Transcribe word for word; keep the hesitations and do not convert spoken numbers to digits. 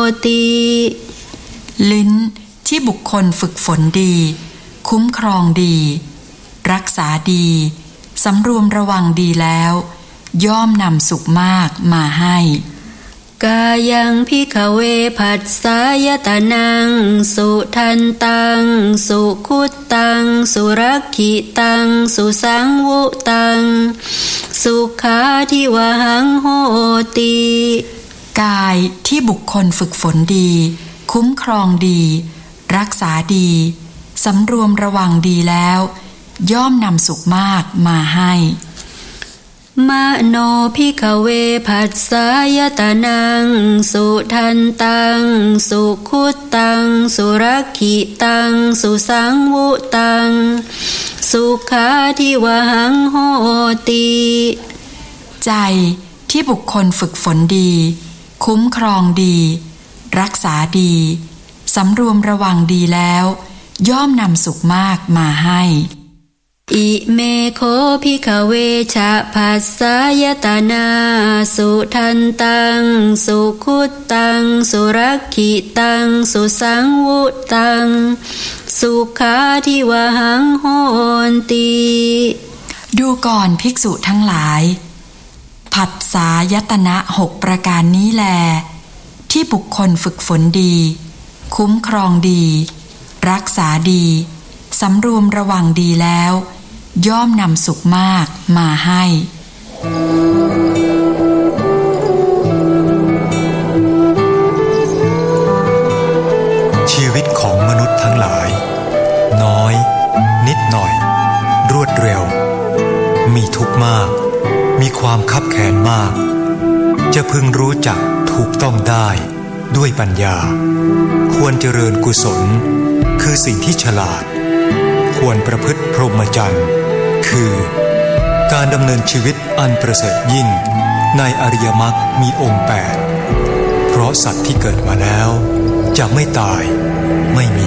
ติลิ้นที่บุคคลฝึกฝนดีคุ้มครองดีรักษาดีสำรวมระวังดีแล้วย่อมนำสุขมากมาให้กายังภิกขเวผัสสายตานังสุทันตังสุขุตตังสุรักขิตังสุสังวุตังสุขาทิวหังโหติกายที่บุคคลฝึกฝนดีคุ้มครองดีรักษาดีสำรวมระวังดีแล้วย่อมนำสุขมากมาให้มโนภิกขเวผัสสายตานังสุทันตังสุขุตตังสุรักขิตังสุสังวุตังสุขาทิวหังโหติใจที่บุคคลฝึกฝนดีคุ้มครองดีรักษาดีสำรวมระวังดีแล้วย่อมนำสุขมากมาให้อิเมโคภิกขเวชะผัสสายตานาสุทันตังสุขุตตังสุรักขิตังสุสังวุตังสุขาทิวหังโหติดูก่อนภิกษุทั้งหลายผัสสายตนะหกประการนี้แลที่บุคคลฝึกฝนดีคุ้มครองดีรักษาดีสำรวมระวังดีแล้วย่อมนำสุขมากมาให้ชีวิตของมนุษย์ทั้งหลายน้อยนิดหน่อยรวดเร็วมีทุกข์มากมีความคับแค้นมากจะพึงรู้จักถูกต้องได้ด้วยปัญญาควรเจริญกุศลคือสิ่งที่ฉลาดควรประพฤติพรหมจรรย์คือการดำเนินชีวิตอันประเสริฐยิ่งในอริยมรรคมีองค์แปดเพราะสัตว์ที่เกิดมาแล้วจะไม่ตายไม่มี